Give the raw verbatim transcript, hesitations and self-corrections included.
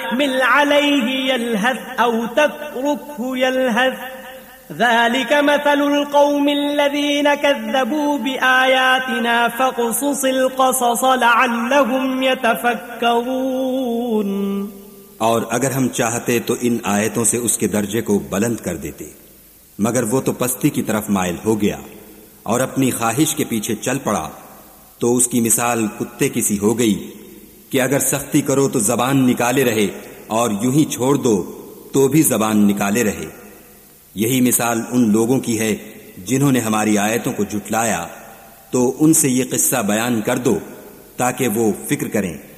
तहमिल अलैहि यल्हथ औ तत्रुकहु यल्हथ ज़ालिक मसलुल क़ौमिल्लज़ीना कज़्ज़बू बिआयातिना फ़क़्सुसिल क़सस लअल्लहुम यतफ़क्करून। और अगर हम चाहते तो इन आयतों से उसके दर्जे को बुलंद कर देते, मगर वो तो पस्ती की तरफ माइल हो गया और अपनी ख्वाहिश के पीछे चल पड़ा, तो उसकी मिसाल कुत्ते की सी हो गई कि अगर सख्ती करो तो जबान निकाले रहे और यूं ही छोड़ दो तो भी जबान निकाले रहे। यही मिसाल उन लोगों की है जिन्होंने हमारी आयतों को जुटलाया, तो उनसे ये किस्सा बयान कर दो ताकि वो फिक्र करें।